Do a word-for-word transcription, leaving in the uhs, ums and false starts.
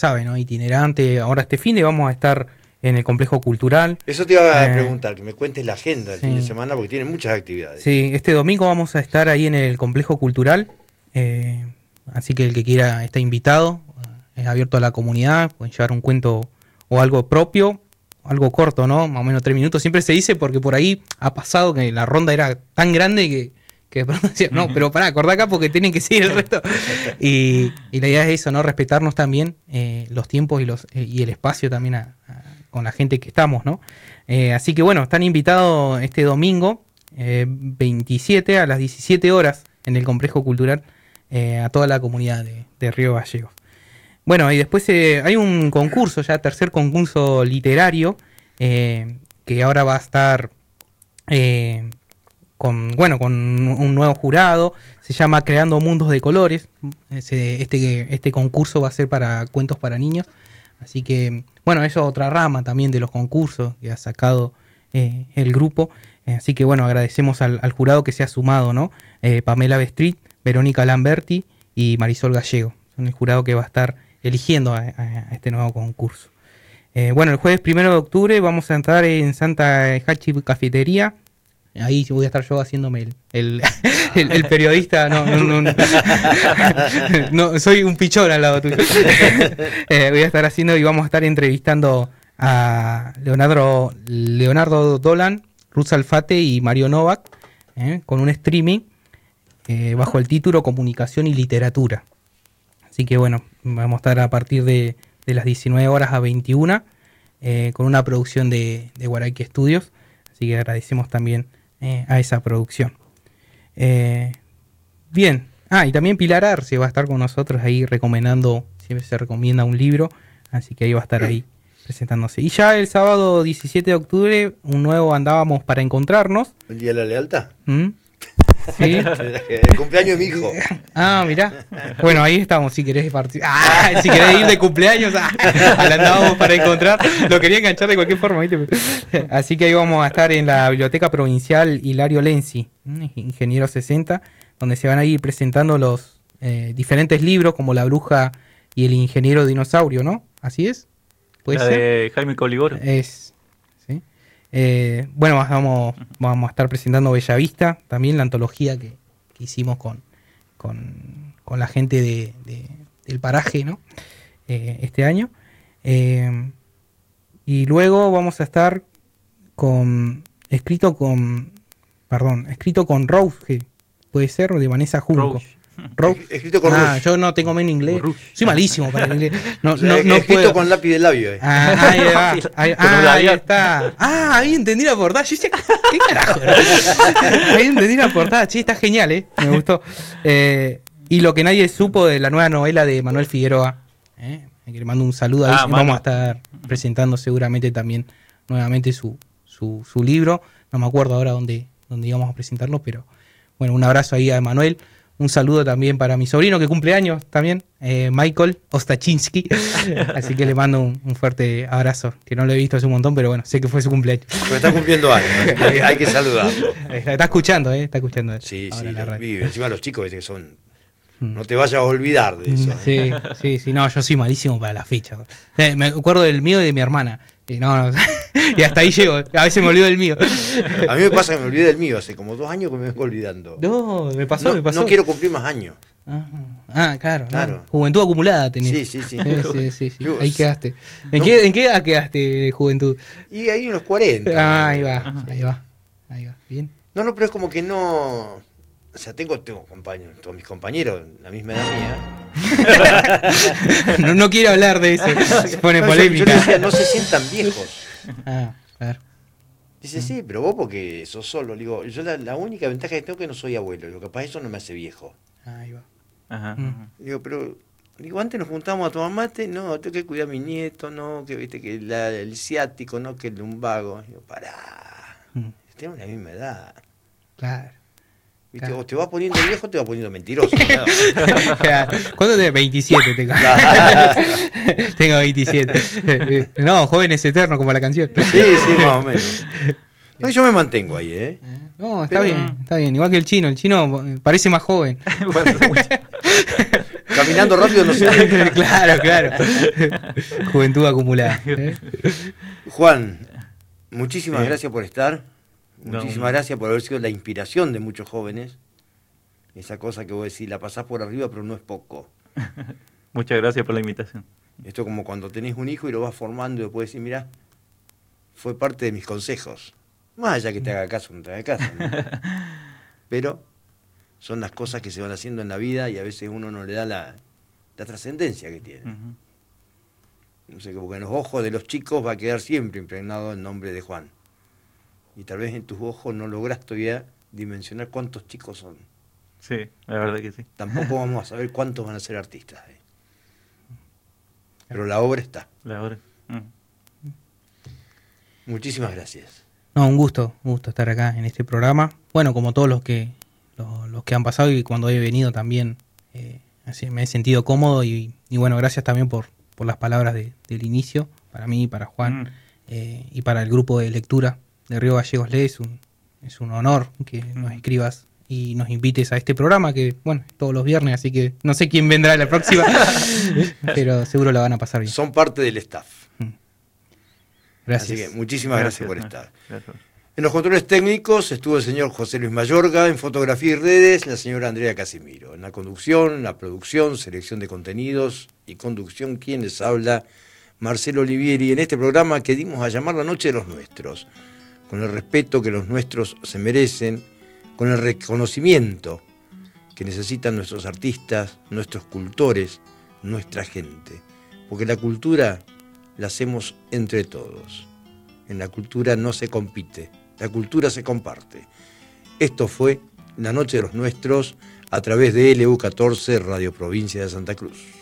sabe, ¿no? Itinerante. Ahora este fin de vamos a estar en el complejo cultural. Eso te iba a eh, preguntar, que me cuentes la agenda del sí. fin de semana, porque tiene muchas actividades. Sí, este domingo vamos a estar ahí en el complejo cultural, eh, así que el que quiera está invitado, es abierto a la comunidad, pueden llevar un cuento o algo propio, algo corto, ¿no? Más o menos tres minutos, siempre se dice porque por ahí ha pasado que la ronda era tan grande que, que de pronto decía, no, pero pará, acordá acá porque tienen que seguir el resto. Y, y la idea es eso, ¿no? Respetarnos también eh, los tiempos y, los, eh, y el espacio también a, a, con la gente que estamos, ¿no? Eh, así que bueno, están invitados este domingo, eh, veintisiete a las diecisiete horas en el complejo cultural, eh, a toda la comunidad de, de Río Gallegos. Bueno, y después eh, hay un concurso, ya tercer concurso literario, eh, que ahora va a estar eh, con, bueno, con un nuevo jurado, se llama Creando Mundos de Colores. Ese, este, este concurso va a ser para cuentos para niños. Así que, bueno, eso es otra rama también de los concursos que ha sacado eh, el grupo. Eh, así que, bueno, agradecemos al, al jurado que se ha sumado, ¿no? Eh, Pamela Bestrit, Verónica Lamberti y Marisol Gallego. Son el jurado que va a estar eligiendo a, a, a este nuevo concurso. Eh, bueno, el jueves primero de octubre vamos a entrar en Santa Hachi Cafetería. Ahí voy a estar yo haciéndome el, el, el, el periodista. No, no, no, no. No, soy un pichón al lado tuyo. eh, voy a estar haciendo y vamos a estar entrevistando a Leonardo, Leonardo Dolan, Ruth Alfate y Mario Novak, eh, con un streaming eh, bajo el título Comunicación y Literatura. Así que bueno, vamos a estar a partir de, de las diecinueve horas a veintiuna eh, con una producción de, de Guarayque Studios. Así que agradecemos también eh, a esa producción. Eh, bien. Ah, y también Pilar Arce va a estar con nosotros ahí recomendando, siempre se recomienda un libro, así que ahí va a estar ahí presentándose. Y ya el sábado diecisiete de octubre, un nuevo Andábamos para Encontrarnos. ¿El Día de la Lealtad? ¿Mm? Sí. El cumpleaños de mi hijo. Ah, mirá. Bueno, ahí estamos, si querés partir. Ah, si querés ir de cumpleaños, ah, al Andábamos para Encontrar. Lo quería enganchar de cualquier forma, ¿viste? Así que ahí vamos a estar en la Biblioteca Provincial Hilario Lenzi, Ingeniero sesenta, donde se van a ir presentando los eh, diferentes libros, como La Bruja y el Ingeniero Dinosaurio, ¿no? ¿Así es? ¿Puede la ser? de Jaime Coligoro. Es, ¿sí? Eh, bueno, vamos, vamos a estar presentando Bellavista, también la antología que, que hicimos con, con, con la gente de, de, del paraje, ¿no? Eh, este año. Eh, y luego vamos a estar con, escrito con, perdón, escrito con Rouge, puede ser, de Vanessa Junco. Rouge. Rouge. Escrito con Ah, Rouge. yo no tengo menos inglés. Rouge. Soy malísimo para el inglés. No, O sea, no, no escrito puedo. con lápiz de labio. Eh. Ah, ahí va. Ahí, Con un ah, ahí labial. está. Ah, ahí entendí la portada. Yo decía, ¿qué carajo? Ahí entendí la portada. Che, está genial, ¿eh? Me gustó. Eh, y lo que nadie supo de la nueva novela de Manuel Figueroa. ¿eh? Que le mando un saludo ahí. Ah, Vamos Manu. a estar presentando seguramente también nuevamente su, su, su libro. No me acuerdo ahora dónde, dónde íbamos a presentarlo, pero bueno, un abrazo ahí a Manuel. Un saludo también para mi sobrino que cumple años también, eh, Michael Ostachinsky. Así que le mando un, un fuerte abrazo, que no lo he visto hace un montón, pero bueno, sé que fue su cumpleaños. Pero está cumpliendo años, hay, hay que saludarlo. Está escuchando, ¿eh? Está escuchando. Sí, ahora sí, la radio. vive. Encima los chicos que son... No te vayas a olvidar de eso. Sí, sí, sí, no, yo soy malísimo para la fecha. Eh, me acuerdo del mío y de mi hermana. Y, no, no, y hasta ahí llego, a veces me olvido del mío. A mí me pasa que me olvidé del mío, hace como dos años que me vengo olvidando. No, me pasó, no, me pasó. no quiero cumplir más años. Ah, ah, claro, Claro. no. Juventud acumulada tenés. Sí, sí, sí. Sí, sí, sí, sí. Yo- Ahí quedaste. ¿En, No. qué, ¿En qué edad quedaste de juventud? Y ahí unos cuarenta. Ah, ahí va, ahí va, ahí va, bien. No, no, pero es como que no... O sea, tengo, tengo compañeros, todos mis compañeros, la misma edad mía. no, no quiero hablar de eso, se pone No, yo- polémica. Yo, le decía, no se sientan viejos. Ah, claro. Dice, sí, pero vos porque sos solo. Le digo, yo la, la única ventaja que tengo es que no soy abuelo. Lo que pasa es que eso no me hace viejo. Ahí va. Ajá. Mm. Le digo, pero... Digo, antes nos juntábamos a tomar mate, no, tengo que cuidar a mi nieto, no, que viste que la- el ciático, no, que el lumbago. Digo, pará, Mm, tenemos la misma edad. claro. ¿Viste? Claro. O te vas poniendo viejo o te vas poniendo mentiroso. ¿no? Claro. ¿Cuánto tenés? veintisiete tengo. Tengo veintisiete. No, jóvenes eternos como la canción. Sí, sí, más o menos. No, yo me mantengo ahí, ¿eh? No, está Pero- bien, está bien. Igual que el chino, el chino eh, parece más joven. Capaz caminando rápido no se Claro, claro. Juventud acumulada. ¿eh? Juan, muchísimas Sí. gracias por estar. Muchísimas No. gracias por haber sido la inspiración de muchos jóvenes. Esa cosa que vos decís, la pasás por arriba, pero no es poco. Muchas gracias por la invitación. Esto es como cuando tenés un hijo y lo vas formando y después decís, mirá, fue parte de mis consejos. Más allá que te haga caso o no te haga caso, ¿no? Pero son las cosas que se van haciendo en la vida y a veces uno no le da la, la trascendencia que tiene. Ujú. No sé, porque en los ojos de los chicos va a quedar siempre impregnado el nombre de Juan. Y tal vez en tus ojos no lográs todavía dimensionar cuántos chicos son. Sí, la verdad que sí. Tampoco vamos a saber cuántos van a ser artistas. ¿eh? Pero la obra está. La hora. Mm. Muchísimas gracias. No, un gusto, un gusto estar acá en este programa. Bueno, como todos los que los, los que han pasado y cuando he venido también eh, así me he sentido cómodo y, y bueno, gracias también por, por las palabras de, del inicio, para mí, para Juan Mm. eh, y para el grupo de lectura de Río Gallegos Lee. Es un, es un honor que nos escribas y nos invites a este programa que, bueno, es todos los viernes, así que no sé quién vendrá la próxima, pero seguro la van a pasar bien. Son parte del staff. Gracias. Así que muchísimas gracias, por estar. Gracias. En los controles técnicos estuvo el señor José Luis Mayorga, en fotografía y redes la señora Andrea Casimiro. En la conducción, la producción, selección de contenidos y conducción, quien les habla, Marcelo Olivieri, en este programa que dimos a llamar La Noche de los Nuestros, con el respeto que los nuestros se merecen, con el reconocimiento que necesitan nuestros artistas, nuestros cultores, nuestra gente. Porque la cultura la hacemos entre todos. En la cultura no se compite, la cultura se comparte. Esto fue La Noche de los Nuestros a través de L U catorce Radio Provincia de Santa Cruz.